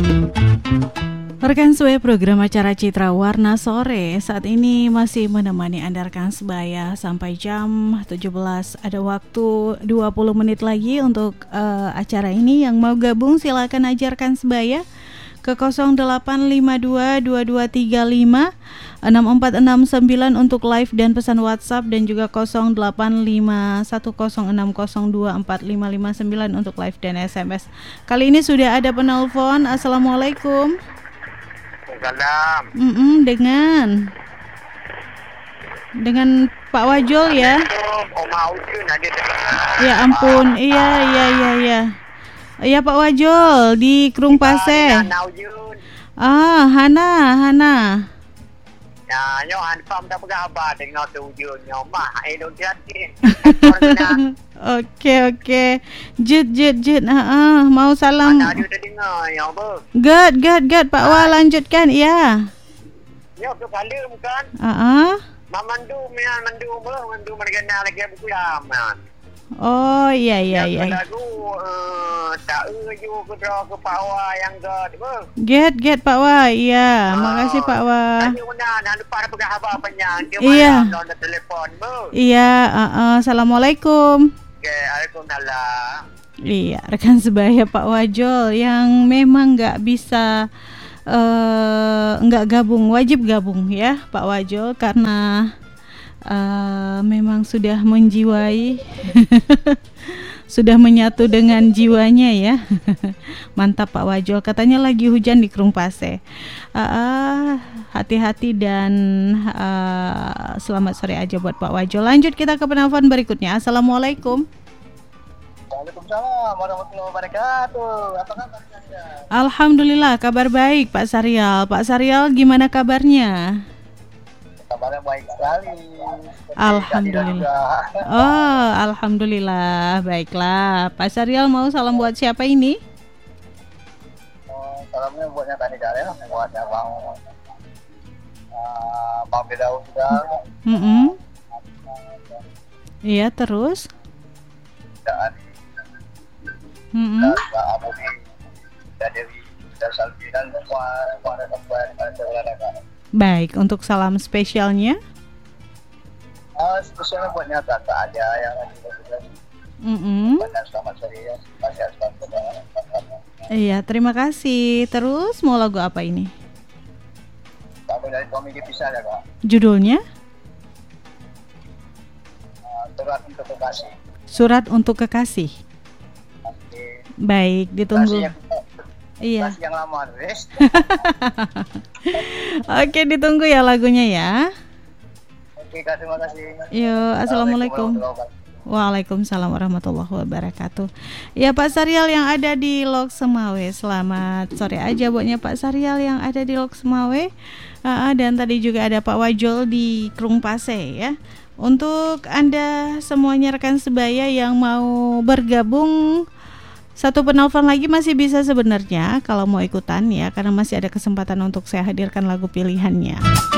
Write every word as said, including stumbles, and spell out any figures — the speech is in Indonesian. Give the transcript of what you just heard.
Rekan Sebaya, program acara Citra Warna Sore saat ini masih menemani Anda rekan Sebaya sampai jam tujuh belas. Ada waktu dua puluh menit lagi untuk uh, acara ini. Yang mau gabung silakan ajarkan Sebaya ke nol delapan lima dua dua dua tiga lima enam empat enam sembilan untuk live dan pesan WhatsApp, dan juga nol delapan lima satu nol enam nol dua empat lima lima sembilan untuk live dan S M S. Kali ini sudah ada penelpon. Assalamualaikum. Salam. Mm-mm, dengan dengan Pak Wajol ya. Ya ampun, iya iya iya iya. Iya Pak Wajol di Krung Pase. Ah, Hana, Hana. Ya, nyo anfam dah berapa dengan tujuh nyo mah edon jadi. Oke oke. Jut jut jut. Ah, uh, mau salam. Ada dia dengar ya apa? Gad gad gad Pak Wah, lanjutkan ya. Ya tu kali bukan? Ah uh-uh. Mamandu mian mandu bah mandu mergana lagi buku aman. Oh iya iya iya. Lagu eh tak uju ke draw ke Pak Wah yang ke apa? Get get Pak Wah. Iya, makasih Pak Wah. Tanya mana nak lupa ada apa panjang. Dia iya. Mana telefon bu. Iya, uh-uh. Assalamualaikum. Oke, Waalaikumsalam. Iya, rekan sebaya Pak Wajol yang memang nggak bisa uh, nggak gabung, wajib gabung ya Pak Wajol, karena uh, memang sudah menjiwai sudah menyatu dengan jiwanya ya. Mantap Pak Wajol. Katanya lagi hujan di Krung Pase. uh, uh, Hati-hati dan uh, selamat sore aja buat Pak Wajol. Lanjut kita ke penelpon berikutnya. Assalamualaikum. Waalaikumsalam warahmatullahi wabarakatuh. Apa kabar Anda? Alhamdulillah, kabar baik Pak Sarial. Pak Sarial gimana kabarnya? Kabarnya baik sekali. Alhamdulillah. Oh, alhamdulillah. Baiklah. Pak Sarial mau salam buat siapa ini? Oh, salamnya buatnya tadi dari buatnya Bang uh, Bang Firdaus juga. Mm-hmm. Iya, terus? Dan Mm-hmm. dan Abu Di dan Dewi dan Salvi dan semua para teman dan saudara. Baik, untuk salam spesialnya? Ah, spesialnya buatnya kakak aja yang lagi bertugas. Mm-hmm. Banyak selamat sore ya. Masih selamat. Iya, terima kasih. Terus mau lagu apa ini? Kami dari komedi pisah ya Kak. Judulnya? Uh, surat untuk kekasih. Surat untuk kekasih. Oke. Baik, ditunggu. Yang, iya. yang lama, Res. Oke, ditunggu ya lagunya ya. Oke, terima kasih. Yo, assalamualaikum. Waalaikumsalam warahmatullahi wabarakatuh. Ya Pak Sarial yang ada di Lok Semawe, selamat sore aja buatnya Pak Sarial yang ada di Lok Semawe. Uh, dan tadi juga ada Pak Wajol di Krung Pase ya. Untuk Anda semuanya rekan sebaya yang mau bergabung, satu penelpon lagi masih bisa sebenarnya kalau mau ikutan ya, karena masih ada kesempatan untuk saya hadirkan lagu pilihannya.